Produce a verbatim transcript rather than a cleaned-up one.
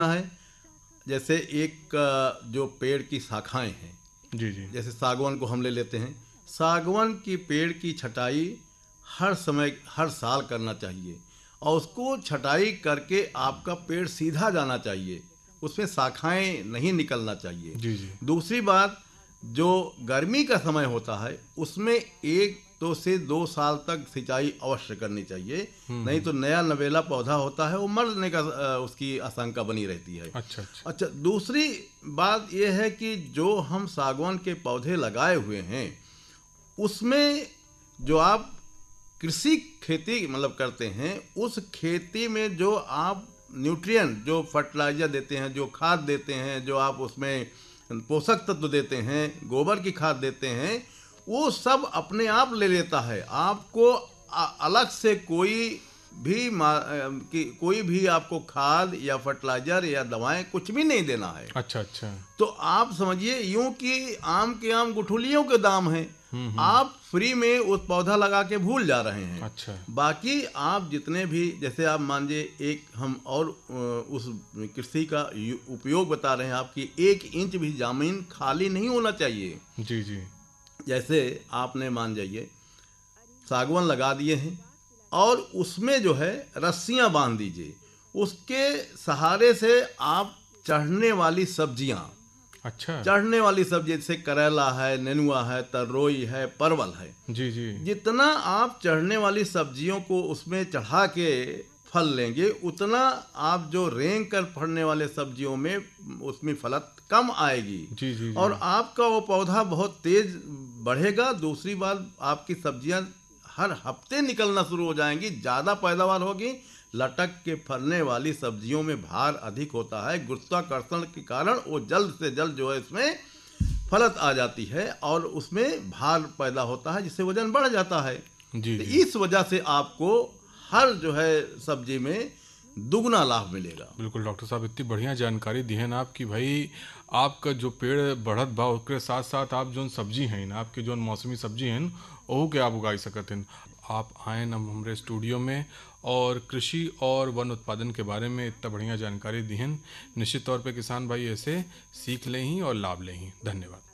है। जैसे एक अ, जो पेड़ की शाखाएं हैं, जी जी। जैसे सागवान को हम ले लेते हैं। सागवान की पेड़ की छटाई हर समय हर साल करना चाहिए और उसको छटाई करके आपका पेड़ सीधा जाना चाहिए, उसमें शाखाएं नहीं निकलना चाहिए। जी जी। दूसरी बात, जो गर्मी का समय होता है उसमें एक दो से दो साल तक सिंचाई अवश्य करनी चाहिए, हम्म नहीं हम्म। तो नया नवेला पौधा होता है वो मरने का अ, उसकी आशंका बनी रहती है। अच्छा अच्छा। अच्छा, दूसरी बात यह है कि जो हम सागवान के पौधे लगाए हुए हैं उसमें जो आप कृषि खेती मतलब करते हैं, उस खेती में जो आप न्यूट्रिएंट, जो फर्टिलाइजर देते हैं, जो खाद देते हैं, जो आप उसमें पोषक तत्व देते हैं, गोबर की खाद देते हैं, वो सब अपने आप ले लेता है। आपको अ- अलग से कोई भी मा, अ, कि कोई भी आपको खाद या फर्टिलाइजर या दवाएं कुछ भी नहीं देना है। अच्छा अच्छा। तो आप समझिए यूं कि आम के आम गुठलियों के दाम हैं, हम्म हम्म। आप फ्री में उस पौधा लगा के भूल जा रहे हैं। अच्छा। बाकी आप जितने भी, जैसे आप मानिए एक हम और अ, उस कृषि का यु- उपयोग बता रहे हैं आपकी, एक इंच भी जमीन खाली नहीं होना चाहिए। जी जी। जैसे आपने मान जाइए सागवान लगा दिए हैं और उसमें जो है रस्सियां बांध दीजिए, उसके सहारे से आप चढ़ने वाली सब्जियां, अच्छा। चढ़ने वाली सब्जी जैसे करेला है, नेनुआ है, तरोई है, परवल है, जी जी। जितना आप चढ़ने वाली सब्जियों को उसमें चढ़ा के फल लेंगे, उतना आप जो रेंग कर फलने वाले सब्जियों में उसमें फलत कम आएगी जी जी जी। और आपका वो पौधा बहुत तेज बढ़ेगा। दूसरी बात, आपकी सब्जियां हर हफ्ते निकलना शुरू हो जाएंगी, ज़्यादा पैदावार होगी। लटक के फलने वाली सब्जियों में भार अधिक होता है, गुरुत्वाकर्षण के कारण वो जल्द से जल्द जो है इसमें फलत आ जाती है और उसमें भार पैदा होता है, जिससे वजन बढ़ जाता है। जी तो जी। इस वजह से आपको हर जो है सब्जी में दुगना लाभ मिलेगा। बिल्कुल डॉक्टर साहब, इतनी बढ़िया जानकारी दी है ना आप कि भाई आपका जो पेड़ बढ़त बा उसके साथ साथ आप जो सब्जी हैं ना, आपके जो मौसमी सब्जी हैं ओहू के आप उगाई सकते हैं। आप आए ना हमारे स्टूडियो में और कृषि और वन उत्पादन के बारे में इतना बढ़िया जानकारी दी है। निश्चित तौर पे किसान भाई ऐसे सीख लें ही और लाभ लें ही। धन्यवाद।